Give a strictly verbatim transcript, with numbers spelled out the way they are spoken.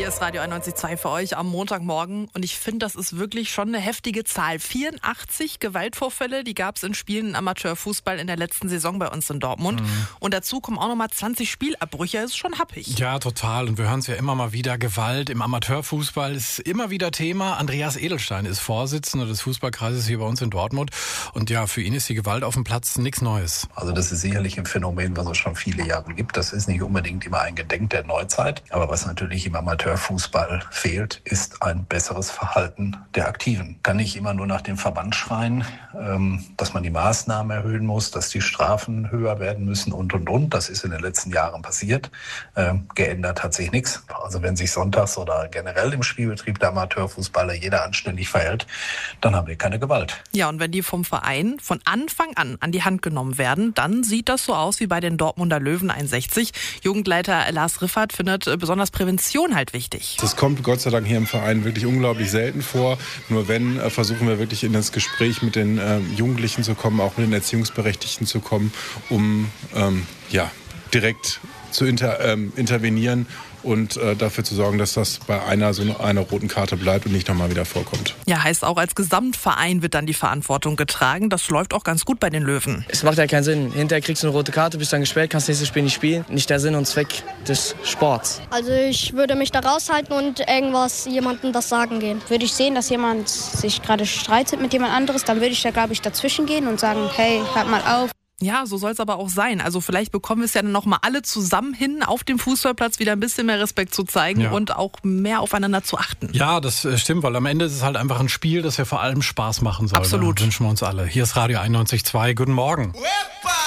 Hier ist Radio einundneunzig Komma zwei für euch am Montagmorgen und ich finde, das ist wirklich schon eine heftige Zahl. vierundachtzig Gewaltvorfälle, die gab es in Spielen im Amateurfußball in der letzten Saison bei uns in Dortmund. Mhm. Und dazu kommen auch nochmal zwanzig Spielabbrüche, das ist schon happig. Ja, total. Und wir hören es ja immer mal wieder, Gewalt im Amateurfußball ist immer wieder Thema. Andreas Edelstein ist Vorsitzender des Fußballkreises hier bei uns in Dortmund. Und ja, für ihn ist die Gewalt auf dem Platz nichts Neues. Also das ist sicherlich ein Phänomen, was es schon viele Jahre gibt. Das ist nicht unbedingt immer ein Gedenk der Neuzeit. Aber was natürlich im Amateurfußball fehlt, ist ein besseres Verhalten der Aktiven. Kann nicht immer nur nach dem Verband schreien, ähm, dass man die Maßnahmen erhöhen muss, dass die Strafen höher werden müssen und, und, und. Das ist in den letzten Jahren passiert. Ähm, geändert hat sich nichts. Also wenn sich sonntags oder generell im Spielbetrieb der Amateurfußballer jeder anständig verhält, dann haben wir keine Gewalt. Ja, und wenn die vom Verein von Anfang an an die Hand genommen werden, dann sieht das so aus wie bei den Dortmunder Löwen einundsechzig. Jugendleiter Lars Riffert findet besonders Prävention halt wichtig. Das kommt Gott sei Dank hier im Verein wirklich unglaublich selten vor. Nur wenn, äh, versuchen wir wirklich in das Gespräch mit den äh, Jugendlichen zu kommen, auch mit den Erziehungsberechtigten zu kommen, um ähm, ja, direkt zu inter, ähm, intervenieren und äh, dafür zu sorgen, dass das bei einer so einer roten Karte bleibt und nicht nochmal wieder vorkommt. Ja, heißt auch, als Gesamtverein wird dann die Verantwortung getragen. Das läuft auch ganz gut bei den Löwen. Es macht ja keinen Sinn. Hinterher kriegst du eine rote Karte, bist dann gesperrt, kannst nächstes Spiel nicht spielen. Nicht der Sinn und Zweck des Sports. Also ich würde mich da raushalten und irgendwas jemandem das sagen gehen. Würde ich sehen, dass jemand sich gerade streitet mit jemand anderes, dann würde ich da, glaube ich, dazwischen gehen und sagen, hey, hört mal auf. Ja, so soll es aber auch sein. Also vielleicht bekommen wir es ja dann noch mal alle zusammen hin, auf dem Fußballplatz wieder ein bisschen mehr Respekt zu zeigen ja. und auch mehr aufeinander zu achten. Ja, das stimmt, weil am Ende ist es halt einfach ein Spiel, das ja vor allem Spaß machen soll. Absolut. Da wünschen wir uns alle. Hier ist Radio einundneunzig Komma zwei. Guten Morgen. Wepa!